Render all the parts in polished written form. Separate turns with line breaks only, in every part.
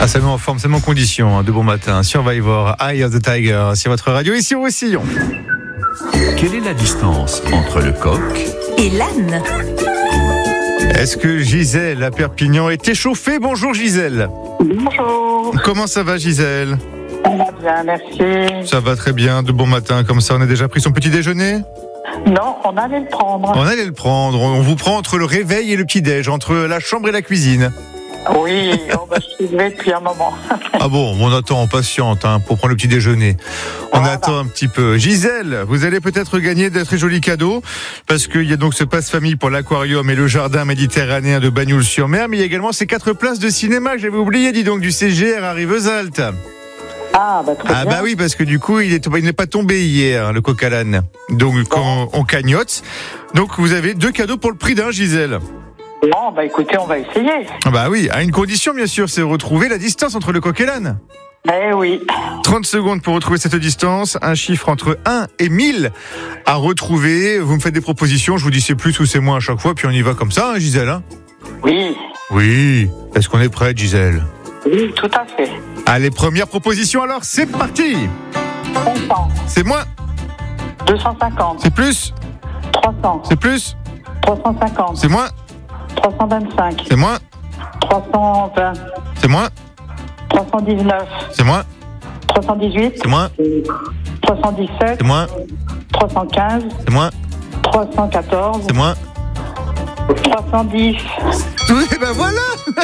Ah, ça met en forme, ça met en condition, de bon matin. Survivor, Eye of the Tiger, sur votre radio, ici au Roussillon.
Quelle est la distance entre le coq
et l'âne?
Est-ce que Gisèle à Perpignan est échauffée? Bonjour Gisèle.
Bonjour.
Comment ça va Gisèle?
Ça va bien, merci.
Ça va très bien, de bon matin, comme ça on a déjà pris son petit déjeuner?
Non, on allait le prendre.
On allait le prendre, on vous prend entre le réveil et le petit-déj, entre la chambre et la cuisine.
Oui, je suis levée depuis un moment.
Ah bon, on attend, on patiente pour prendre le petit déjeuner. On attend un petit peu. Gisèle, vous allez peut-être gagner de très jolis cadeaux, parce qu'il y a donc ce passe-famille pour l'aquarium et le jardin méditerranéen de Bagnoul-sur-Mer, mais il y a également ces 4 places de cinéma que j'avais oublié, dis donc, du CGR à Rivesaltes.
Ah, très bien.
Bah oui, parce que du coup, il n'est pas tombé hier, le coq à l'âne. Donc, quand on cagnotte. Donc, vous avez 2 cadeaux pour le prix d'un, Gisèle.
Bon, écoutez, on va essayer.
Bah oui, à une condition, bien sûr, c'est retrouver la distance entre le coq et l'âne.
Eh oui.
30 secondes pour retrouver cette distance, un chiffre entre 1 et 1000 à retrouver. Vous me faites des propositions, je vous dis c'est plus ou c'est moins à chaque fois, puis on y va comme ça, Gisèle.
Oui.
Oui. Est-ce qu'on est prêt, Gisèle?
Oui, tout à fait.
Allez, première proposition alors, c'est parti.
500.
C'est moins.
250.
C'est plus.
300.
C'est plus.
350.
C'est moins.
325.
C'est moins.
320.
C'est moins.
319.
C'est moins.
318.
C'est moins.
317.
C'est moins.
315.
C'est moins.
314.
C'est moins.
310.
Oui, ben voilà.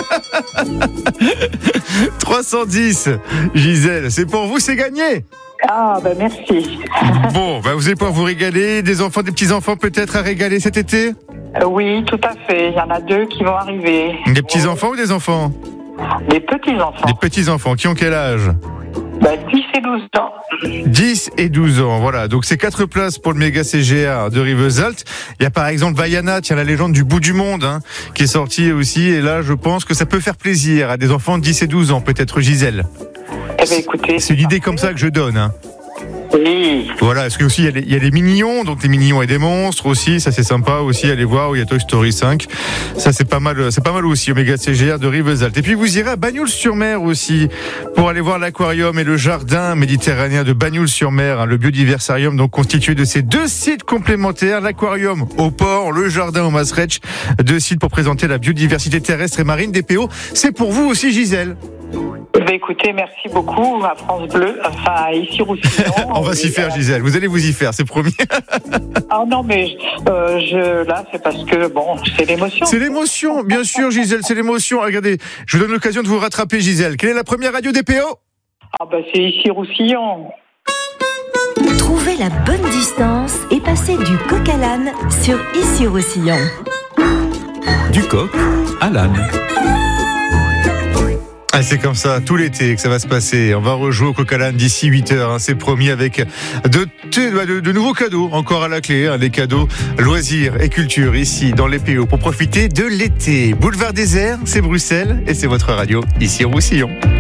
310. Gisèle, c'est pour vous, c'est gagné.
Ah, merci.
Bon, vous allez pouvoir vous régaler. Des enfants, des petits-enfants peut-être à régaler cet été?
Oui, tout à fait. Il y en a 2 qui vont arriver.
Des petits-enfants ou des enfants?
Des petits-enfants.
Des petits-enfants, qui ont quel âge?
10 et 12 ans.
10 et 12 ans, voilà. Donc c'est 4 places pour le méga CGR de Rivesaltes. Il y a par exemple Vaiana, la légende du bout du monde, qui est sortie aussi. Et là, je pense que ça peut faire plaisir à des enfants de 10 et 12 ans, peut-être Gisèle.
Écoutez.
C'est une idée comme ça que je donne.
Oui.
Voilà, parce que aussi il y a les Mignons, donc les Mignons et des monstres aussi, ça c'est sympa aussi, allez voir où il y a Toy Story 5. Ça c'est pas mal aussi au méga CGR de Rivesaltes. Et puis vous irez à Bagnoul-sur-Mer aussi pour aller voir l'aquarium et le jardin méditerranéen de Bagnoul-sur-Mer, le biodiversarium donc constitué de ces 2 sites complémentaires, l'aquarium au port, le jardin au Masretch, 2 sites pour présenter la biodiversité terrestre et marine des PO. C'est pour vous aussi Gisèle.
Écoutez, merci beaucoup à France Bleu, ici Roussillon.
On va s'y faire Gisèle, vous allez vous y faire, c'est promis.
Ah non, mais là c'est parce que c'est l'émotion.
C'est l'émotion, bien sûr Gisèle, c'est l'émotion. Regardez, je vous donne l'occasion de vous rattraper Gisèle. Quelle est la première radio des PO?
C'est ici Roussillon.
Trouvez la bonne distance et passez du coq à l'âne sur Ici Roussillon.
Du coq à l'âne.
Ah, c'est comme ça, tout l'été que ça va se passer. On va rejouer au coq à l'âne d'ici 8h, c'est promis, avec de nouveaux cadeaux encore à la clé, les cadeaux loisirs et culture ici dans les PO pour profiter de l'été. Boulevard Désert, c'est Bruxelles et c'est votre radio ici au Roussillon.